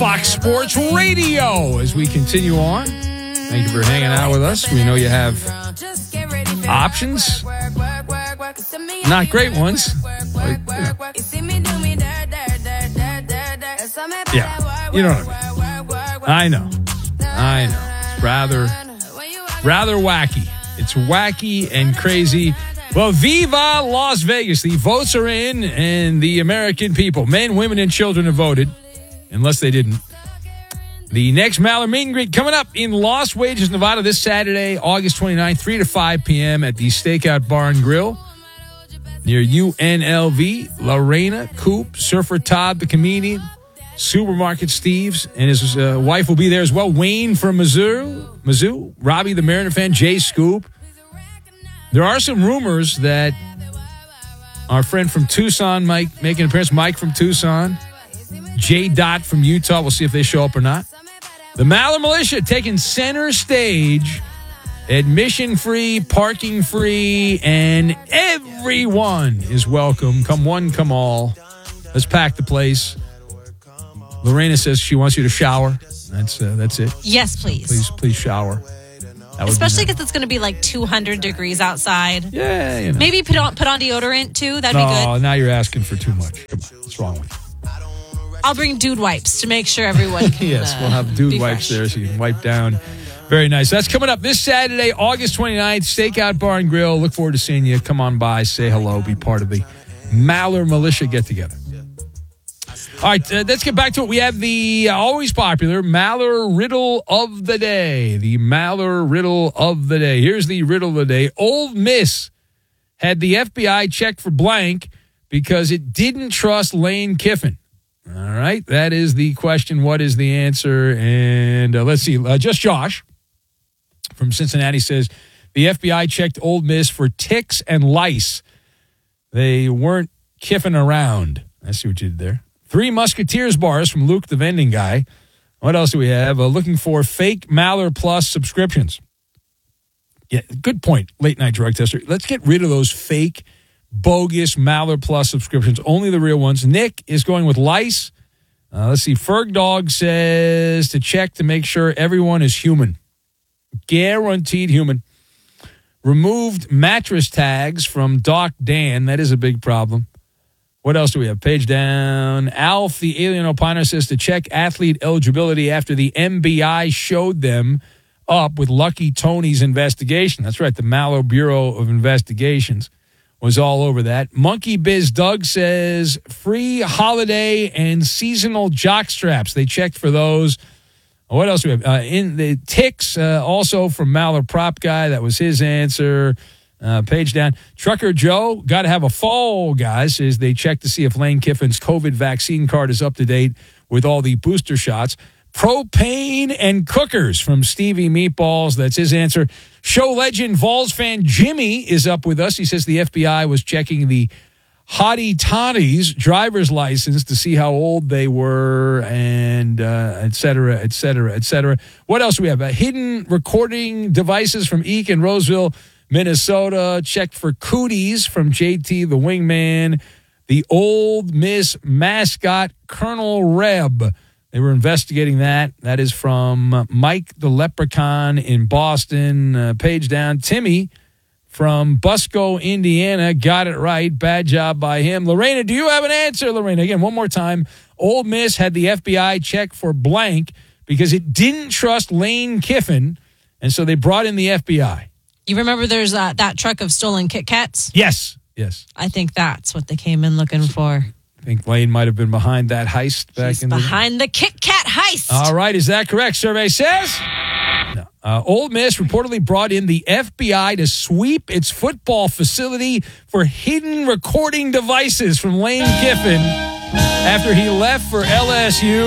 Fox Sports Radio as we continue on. Thank you for hanging out with us. We know you have options, not great ones. Like, yeah, you know what I mean. I know. It's rather wacky. It's wacky and crazy. Well, Viva Las Vegas. The votes are in, and the American people, men, women, and children have voted, unless they didn't. The next Maller Meet and Greet coming up in Las Vegas, Nevada this Saturday, August 29th, 3 to 5 p.m. at the Stakeout Bar and Grill near UNLV. Lorena, Coop, Surfer Todd, the comedian, Supermarket Steve's, and his wife will be there as well. Wayne from Mizzou, Robbie the Mariner fan, Jay Scoop. There are some rumors that our friend from Tucson might make an appearance. Mike from Tucson, J. Dot from Utah. We'll see if they show up or not. The Maller Militia taking center stage. Admission-free, parking-free, and everyone is welcome. Come one, come all. Let's pack the place. Lorena says she wants you to shower. That's it. Yes, please. Please shower. Especially because it's going to be like 200 degrees outside. Yeah, you know. Maybe put on deodorant too. That'd be good. Oh, now you're asking for too much. Come on, what's wrong with you? I'll bring dude wipes to make sure everyone can. Yes, we'll have dude wipes there so you can wipe down. Very nice. That's coming up this Saturday, August 29th, Stakeout Bar and Grill. Look forward to seeing you. Come on by, say hello, be part of the Maller Militia get-together. All right, let's get back to it. We have the always popular Maller Riddle of the Day. The Maller Riddle of the Day. Here's the riddle of the day. Ole Miss had the FBI check for blank because it didn't trust Lane Kiffin. All right, that is the question. What is the answer? And let's see. Just Josh from Cincinnati says the FBI checked Ole Miss for ticks and lice. They weren't kiffing around. I see what you did there. 3 Musketeers bars from Luke, the vending guy. What else do we have? Looking for fake Maller Plus subscriptions. Yeah, good point, late night drug tester. Let's get rid of those fake, bogus Maller Plus subscriptions. Only the real ones. Nick is going with lice. Let's see. Ferg Dog says to check to make sure everyone is human. Guaranteed human. Removed mattress tags from Doc Dan. That is a big problem. What else do we have? Page down. Alf, the alien opiner, says to check athlete eligibility after the MBI showed them up with Lucky Tony's investigation. That's right. The Maller Bureau of Investigations was all over that. Monkey Biz Doug says free holiday and seasonal jock straps. They checked for those. What else do we have? In the ticks, also from Maller Prop Guy. That was his answer. Page down. Trucker Joe, got to have a fall, guys, says they check to see if Lane Kiffin's COVID vaccine card is up to date with all the booster shots. Propane and cookers from Stevie Meatballs. That's his answer. Show legend Vols fan Jimmy is up with us. He says the FBI was checking the Hottie Toddy's driver's license to see how old they were and et cetera, et cetera, et cetera. What else do we have? Hidden recording devices from Eek in Roseville, Minnesota. Checked for cooties from JT the Wingman. The Ole Miss mascot, Colonel Reb. They were investigating that. That is from Mike the Leprechaun in Boston. Page down. Timmy from Busco, Indiana. Got it right. Bad job by him. Lorena, do you have an answer, Lorena? Again, one more time. Ole Miss had the FBI check for blank because it didn't trust Lane Kiffin, and so they brought in the FBI. You remember there's that truck of stolen Kit Kats? Yes. I think that's what they came in looking for. I think Lane might have been behind that heist back He's behind the Kit Kat heist. All right, is that correct? Survey says no. Ole Miss reportedly brought in the FBI to sweep its football facility for hidden recording devices from Lane Kiffin after he left for LSU.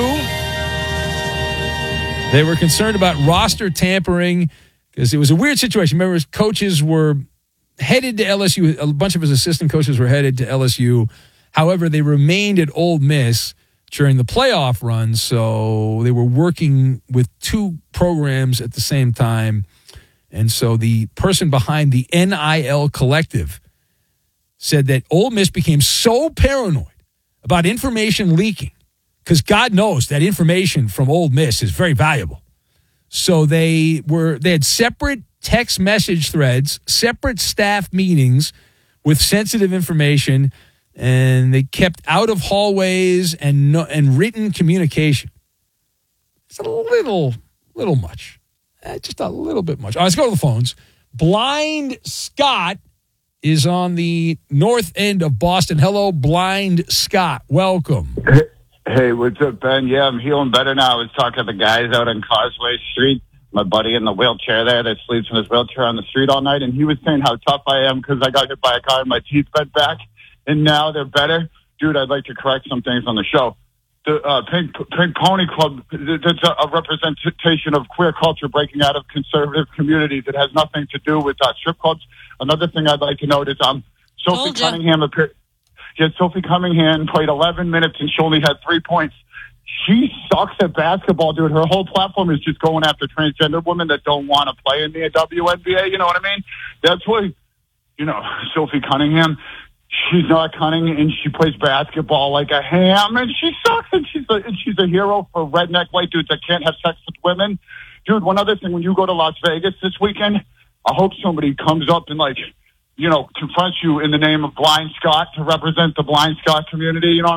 They were concerned about roster tampering because it was a weird situation. Remember, his coaches were headed to LSU. A bunch of his assistant coaches were headed to LSU. However, they remained at Ole Miss during the playoff run, so they were working with 2 programs at the same time. And so the person behind the NIL Collective said that Ole Miss became so paranoid about information leaking because God knows that information from Ole Miss is very valuable. So they had separate text message threads, separate staff meetings with sensitive information, and they kept out of hallways and written communication. It's a little much. Just a little bit much. All right, let's go to the phones. Blind Scott is on the north end of Boston. Hello, Blind Scott. Welcome. Hey, what's up, Ben? Yeah, I'm feeling better now. I was talking to the guys out on Causeway Street. My buddy in the wheelchair there that sleeps in his wheelchair on the street all night, and he was saying how tough I am because I got hit by a car and my teeth bent back, and now they're better. Dude, I'd like to correct some things on the show. The Pink Pony Club, that's a representation of queer culture breaking out of conservative communities. It has nothing to do with strip clubs. Another thing I'd like to note is Sophie Cunningham appeared. Yeah, Sophie Cunningham played 11 minutes and she only had 3 points. She sucks at basketball, dude. Her whole platform is just going after transgender women that don't want to play in the WNBA. You know what I mean? That's why, Sophie Cunningham, she's not cunning and she plays basketball like a ham and she sucks and she's a hero for redneck white dudes that can't have sex with women. Dude, one other thing, when you go to Las Vegas this weekend, I hope somebody comes up and confronts you in the name of Blind Scott to represent the Blind Scott community.